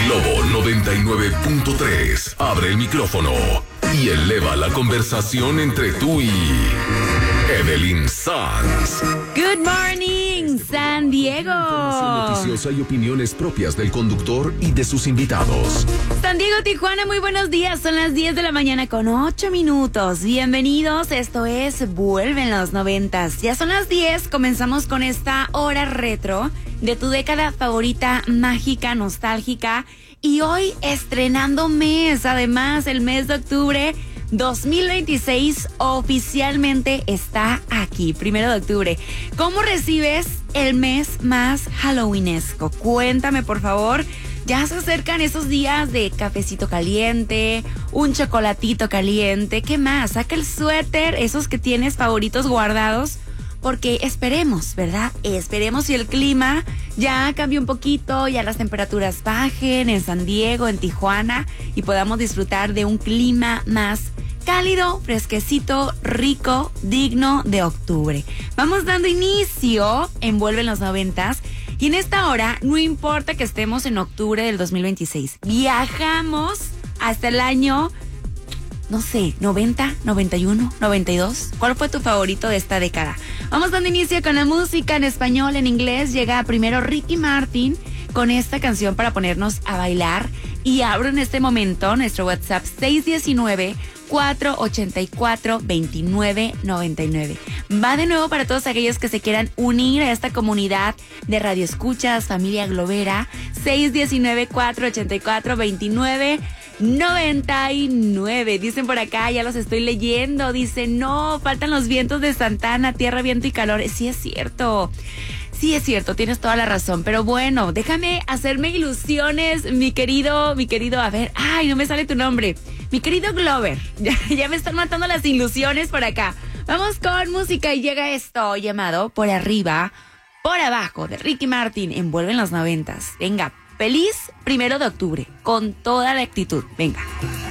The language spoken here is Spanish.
Globo 99.3. Abre el micrófono y eleva la conversación entre tú y Evelyn Sanz. Good morning, San Diego. Información noticiosa y opiniones propias del conductor y de sus invitados. San Diego, Tijuana, muy buenos días. Son las 10 de la mañana con 8 minutos. Bienvenidos, esto es Vuelven los 90s. Ya son las 10, comenzamos con esta hora retro de tu década favorita, mágica, nostálgica. Y hoy estrenando mes, además el mes de octubre 2026 oficialmente está aquí, 1 de octubre. ¿Cómo recibes el mes más halloweenesco? Cuéntame, por favor. Ya se acercan esos días de cafecito caliente, un chocolatito caliente. ¿Qué más? Saca el suéter, esos que tienes favoritos guardados, porque esperemos, ¿verdad? Esperemos si el clima ya cambie un poquito, ya las temperaturas bajen en San Diego, en Tijuana, y podamos disfrutar de un clima más cálido, fresquecito, rico, digno de octubre. Vamos dando inicio en Vuelven los 90s. Y en esta hora, no importa que estemos en octubre del 2026, viajamos hasta el año, no sé, 90, 91, 92. ¿Cuál fue tu favorito de esta década? Vamos dando inicio con la música en español, en inglés. Llega primero Ricky Martin con esta canción para ponernos a bailar. Y abro en este momento nuestro WhatsApp 619-484-2999. Va de nuevo para todos aquellos que se quieran unir a esta comunidad de radioescuchas, familia globera. 619-484-2999. Dicen por acá, ya los estoy leyendo. Dicen, no, faltan los vientos de Santana, tierra, viento y calor. Sí es cierto. Sí, es cierto, tienes toda la razón, pero bueno, déjame hacerme ilusiones, mi querido, a ver, ay, no me sale tu nombre, mi querido Glover, ya me están matando las ilusiones por acá. Vamos con música y llega esto llamado Por Arriba, Por Abajo, de Ricky Martin, Envuelven los 90s. Venga, feliz 1 de octubre, con toda la actitud, venga.